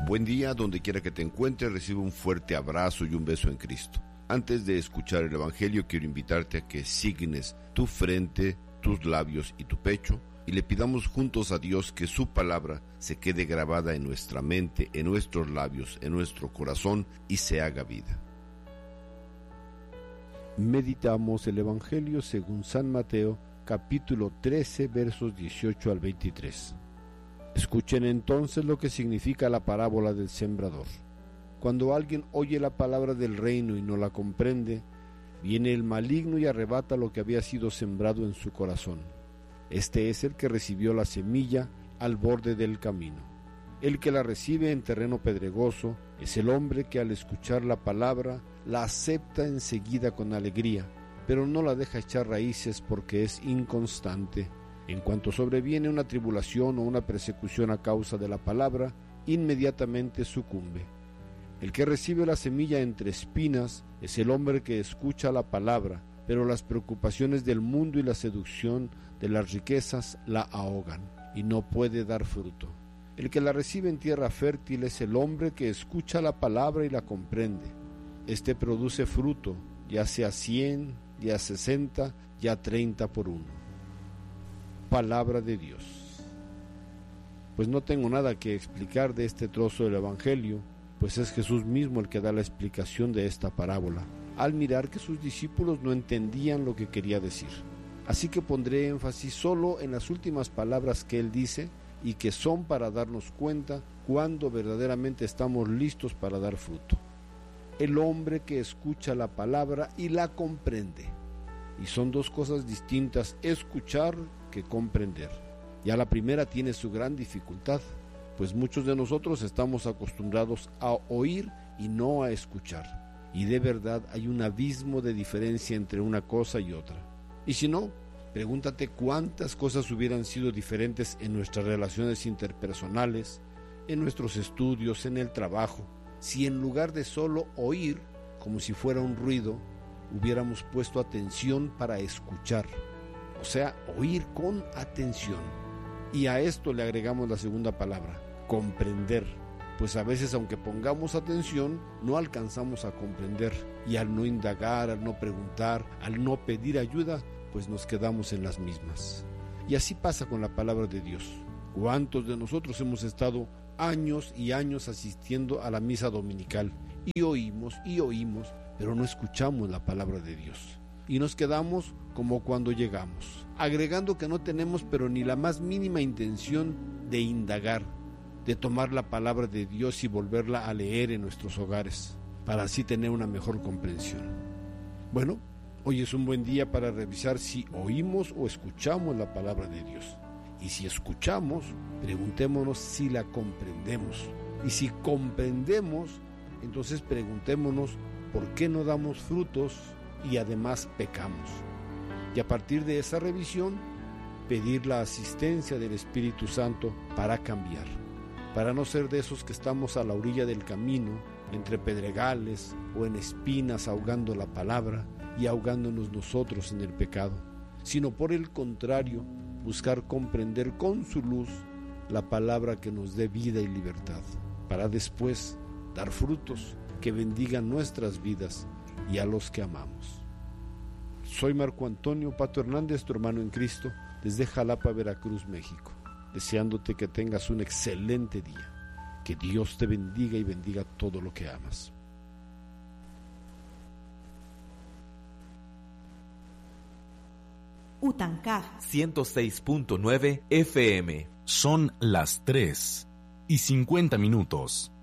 Buen día, donde quiera que te encuentres, recibe un fuerte abrazo y un beso en Cristo. Antes de escuchar el Evangelio, quiero invitarte a que signes tu frente, tus labios y tu pecho, y le pidamos juntos a Dios que su palabra se quede grabada en nuestra mente, en nuestros labios, en nuestro corazón y se haga vida. Meditamos el Evangelio según San Mateo, capítulo 13, versos 18 al 23. Escuchen entonces lo que significa la parábola del sembrador. Cuando alguien oye la palabra del reino y no la comprende, viene el maligno y arrebata lo que había sido sembrado en su corazón. Este es el que recibió la semilla al borde del camino. El que la recibe en terreno pedregoso es el hombre que al escuchar la palabra la acepta enseguida con alegría, pero no la deja echar raíces porque es inconstante. En cuanto sobreviene una tribulación o una persecución a causa de la palabra, inmediatamente sucumbe. El que recibe la semilla entre espinas es el hombre que escucha la palabra, pero las preocupaciones del mundo y la seducción de las riquezas la ahogan y no puede dar fruto. El que la recibe en tierra fértil es el hombre que escucha la palabra y la comprende. Este produce fruto, ya sea 100, ya 60, ya 30 por uno. Palabra de Dios. Pues no tengo nada que explicar de este trozo del Evangelio, pues es Jesús mismo el que da la explicación de esta parábola, al mirar que sus discípulos no entendían lo que quería decir. Así que pondré énfasis solo en las últimas palabras que él dice y que son para darnos cuenta cuando verdaderamente estamos listos para dar fruto. El hombre que escucha la palabra y la comprende. Y son dos cosas distintas, escuchar que comprender. Ya la primera tiene su gran dificultad, pues muchos de nosotros estamos acostumbrados a oír y no a escuchar. Y de verdad hay un abismo de diferencia entre una cosa y otra. Y si no, pregúntate cuántas cosas hubieran sido diferentes en nuestras relaciones interpersonales, en nuestros estudios, en el trabajo, si en lugar de solo oír, como si fuera un ruido, hubiéramos puesto atención para escuchar, o sea, oír con atención. Y a esto le agregamos la segunda palabra, comprender, pues a veces aunque pongamos atención, no alcanzamos a comprender, y al no indagar, al no preguntar, al no pedir ayuda, pues nos quedamos en las mismas. Y así pasa con la palabra de Dios. ¿Cuántos de nosotros hemos estado años y años asistiendo a la misa dominical y oímos, pero no escuchamos la palabra de Dios? Y nos quedamos como cuando llegamos, agregando que no tenemos pero ni la más mínima intención de indagar, de tomar la palabra de Dios y volverla a leer en nuestros hogares, para así tener una mejor comprensión. Bueno, hoy es un buen día para revisar si oímos o escuchamos la palabra de Dios. Y si escuchamos, preguntémonos si la comprendemos. Y si comprendemos, entonces preguntémonos por qué no damos frutos y además pecamos. Y a partir de esa revisión, pedir la asistencia del Espíritu Santo para cambiar, para no ser de esos que estamos a la orilla del camino, entre pedregales o en espinas ahogando la palabra y ahogándonos nosotros en el pecado, sino por el contrario, buscar comprender con su luz la palabra que nos dé vida y libertad, para después dar frutos que bendigan nuestras vidas y a los que amamos. Soy Marco Antonio Pato Hernández, tu hermano en Cristo, desde Jalapa, Veracruz, México, deseándote que tengas un excelente día. Que Dios te bendiga y bendiga todo lo que amas. Utancaj 106.9 FM. Son las 3:50.